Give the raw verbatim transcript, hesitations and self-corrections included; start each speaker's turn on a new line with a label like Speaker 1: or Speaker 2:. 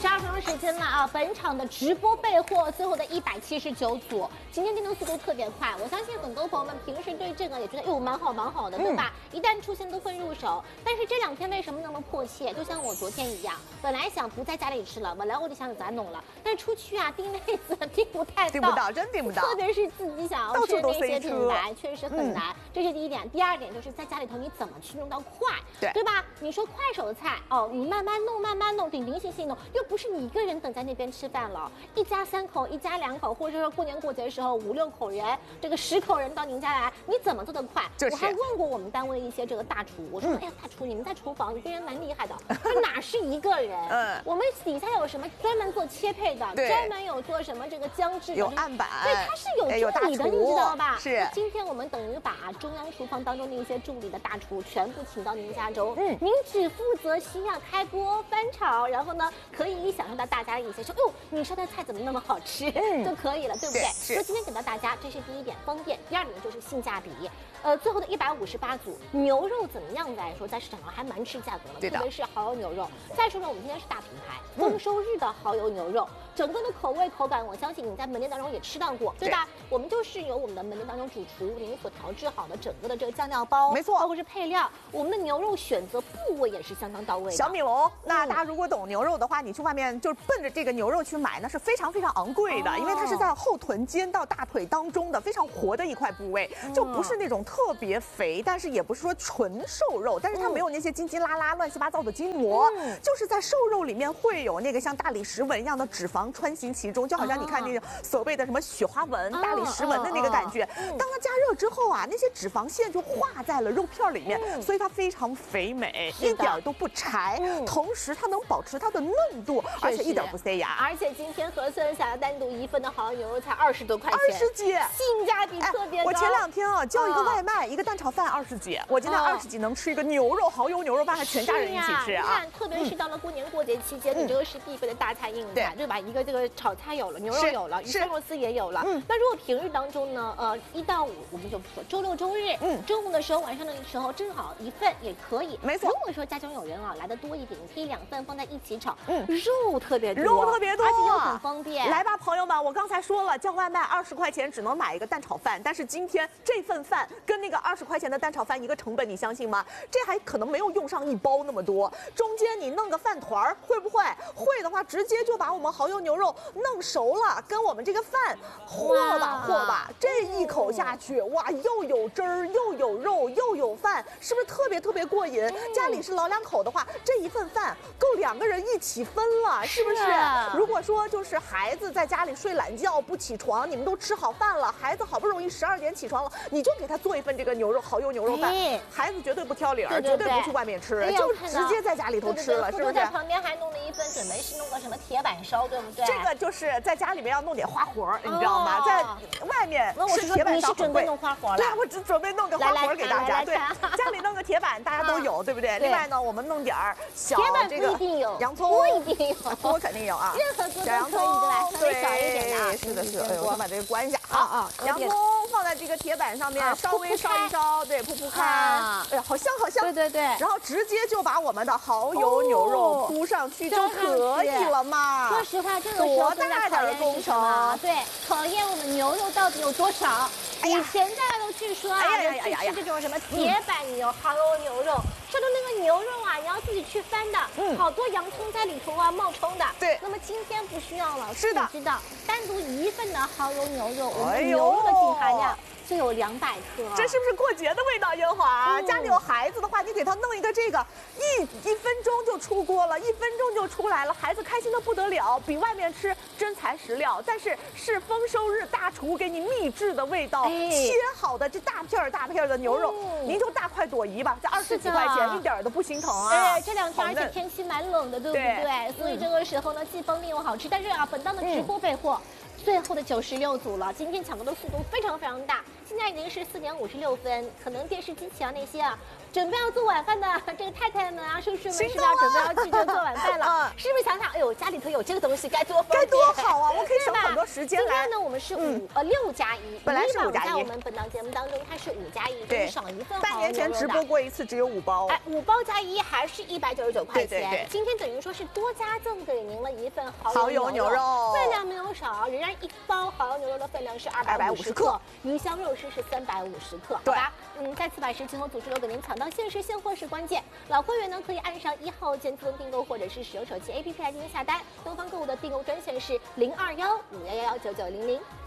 Speaker 1: 十二分钟时间了啊！本场的直播备货，最后的一百七十九组，今天订单速度特别快。我相信很多朋友们平时对这个也觉得哟蛮好蛮好的，对吧？嗯、一旦出现都会入手。但是这两天为什么那么迫切？就像我昨天一样，本来想不在家里吃了，本来我就想咱弄了，但是出去啊订位子订不太到，
Speaker 2: 订不到，真订不到。
Speaker 1: 特别是自己想要吃的那些品牌，确实很难。嗯、这是第一点。第二点就是在家里头你怎么去弄到快，
Speaker 2: 对
Speaker 1: 对吧？你说快手菜哦，你慢慢弄慢慢弄，顶零星星弄，又不是你一个人等在那边吃饭了，一家三口，一家两口，或者说过年过节的时候五六口人，这个十口人到您家来，你怎么做得快？
Speaker 2: 就是、
Speaker 1: 我还问过我们单位一些这个大厨，我说、嗯、哎呀大厨，你们在厨房一个人蛮厉害的，他哪是一个人？嗯，我们底下有什么专门做切配的，专门有做什么这个姜汁的，
Speaker 2: 有案板，
Speaker 1: 对，他是有助理的，你知道吧？
Speaker 2: 是。
Speaker 1: 今天我们等于把中央厨房当中的一些助理的大厨全部请到您家中，嗯，您只负责需要开锅翻炒，然后呢可以享受到大家的一些说，哟，你说的菜怎么那么好吃，嗯、就可以了，对不对？所以今天给到大家，这是第一点方便，第二点就是性价比。呃，最后的一百五十八组牛肉怎么样来说，在市场上还蛮吃价格的，特别是蚝油牛肉。再说呢，我们今天是大品牌丰收日的蚝油牛肉，整个的口味口感，我相信你在门店当中也吃到过，对吧？对，我们就是由我们的门店当中主厨您所调制好的整个的这个酱料包，
Speaker 2: 没错，
Speaker 1: 包括是配料，我们的牛肉选择部位也是相当到位的。
Speaker 2: 小米龙，那大家如果懂牛肉的话，你去外面就是奔着这个牛肉去买，那是非常非常昂贵的，哦、因为它是在后臀尖到大腿当中的非常活的一块部位，嗯、就不是那种特别肥，但是也不是说纯瘦肉，但是它没有那些筋筋拉拉、乱七八糟的筋膜，嗯、就是在瘦肉里面会有那个像大理石纹一样的脂肪穿行其中，就好像你看那个所谓的什么雪花纹、哦、大理石纹的那个感觉。嗯、当它加热之后啊，那些脂肪线就化在了肉片里面，嗯、所以它非常肥美，一点都不柴，嗯、同时它能保持它的嫩度，而且一点不塞牙。
Speaker 1: 而且今天核算下来，单独一份的蚝油牛肉才二十多块钱，
Speaker 2: 二十几，
Speaker 1: 性价比特别高。
Speaker 2: 哎、我前两天啊叫一个外卖，哦、一个蛋炒饭二十几，我今天二十几能吃一个牛肉蚝油牛肉饭，还全家人一起吃啊！
Speaker 1: 你看，特别是到了过年过节期间，你这个是必备的大菜硬菜，对吧？一个这个炒菜有了，牛肉有了，鱼香肉丝也有了。嗯，那如果平日当中呢，呃，一到五我们就不说，周六周日，嗯，中午的时候、晚上的时候正好一份也可以。
Speaker 2: 没错。
Speaker 1: 如果说家中有人啊来的多一点，可以两份放在一起炒，嗯，肉特别多，
Speaker 2: 肉特别多，
Speaker 1: 而且又很方便。
Speaker 2: 来吧，朋友们，我刚才说了，叫外卖二十块钱只能买一个蛋炒饭，但是今天这份饭跟那个二十块钱的蛋炒饭一个成本，你相信吗？这还可能没有用上一包那么多，中间你弄个饭团会不会？会的话，直接就把我们蚝油牛肉弄熟了，跟我们这个饭和吧和吧，这一口下去，哇，又有汁儿，又有肉，又有饭，是不是特别特别过瘾？嗯、家里是老两口的话，这一份饭够两个人一起分了，是不是？是如果说就是孩子在家里睡懒觉不起床，你们都吃好饭了，孩子好不容易十二点起床了，你就给他做一份这个牛肉蚝油牛肉饭，哎、孩子绝对不挑理儿，绝对不去外面吃，就直接在家里头吃了，是不是？
Speaker 1: 在旁边还弄了一份，准备是弄个什么铁板烧，对不对？
Speaker 2: 这个就是在家里面要弄点花活，你知道吗？在外面吃铁板烧很贵。
Speaker 1: 你是准备弄花活了？
Speaker 2: 对，我只准备弄个花活给大家。对，家里弄个铁板大家都有，对不对？另外呢，我们弄点儿小这个洋葱，
Speaker 1: 多一定有，
Speaker 2: 多肯定有啊。
Speaker 1: 任何锅都可以的啦，稍微小一点的。
Speaker 2: 是的，是的。哎呦，我先把这个关一下。啊啊，洋葱放在这个铁板上面，稍微烧一烧，对，铺铺开。哎呀，好香好香。
Speaker 1: 对对对。
Speaker 2: 然后直接就把我们的蚝油牛肉铺上去就可以了嘛。
Speaker 1: 说实话，这个时候
Speaker 2: 多大点的工程？
Speaker 1: 对，考验我们牛肉到底有多少。以前大家都去说啊，去吃这种什么铁板牛、蚝油牛肉，说的那个牛肉啊，你要自己去翻的，嗯，好多洋葱在里头啊，冒充的。
Speaker 2: 对。
Speaker 1: 那么今天不需要了，
Speaker 2: 是的，
Speaker 1: 知道，单独一份的蚝油牛肉，我们牛肉的净含量就有两百克。
Speaker 2: 这是不是过节的味道？英华，嗯、家里有孩子的话，你给他弄一个这个，一一分钟就出锅了，一分钟就出来了，孩子开心的不得了，比外面吃真材实料。但是是丰收日大厨给你秘制的味道，哎、切好的这大片大片的牛肉，嗯、您就大快朵颐吧，这二十几块钱一点都不心疼啊！
Speaker 1: 哎，这两天而且天气蛮冷的，对不对？对所以这个时候呢，既方便又好吃。但是啊，本档的直播备货。嗯最后的九十六组了，今天抢购的速度非常非常大，现在已经是四点五十六分，可能电视机前那些啊，准备要做晚饭的这个太太们啊、叔叔们是不是要准备要去这做晚饭了？是不是想想，哎呦，家里头有这个东西该多方便，
Speaker 2: 该多好啊！我可以省很多时间来。
Speaker 1: 今天呢，我们是五呃六加一，
Speaker 2: 本来是五加一，
Speaker 1: 在我们本档节目当中它是五加一，
Speaker 2: 对，
Speaker 1: 少一份。
Speaker 2: 半年前直播过一次，只有五包。
Speaker 1: 哎，五包加一还是一百九十九块钱。
Speaker 2: 对对对。
Speaker 1: 今天等于说是多加赠给您了一份
Speaker 2: 蚝油牛肉，
Speaker 1: 分量没有少，仍然一包蚝油牛肉的分量是二百五十克，鱼香肉丝是三百五十克，好吧？嗯，再次把时间和组织都给您抢到，限时现货是关键。老会员呢可以按上一号键自动订购，或者是使用手机 A P P 来进行下单。东方购物的订购专线是零二幺五幺幺幺九九零零。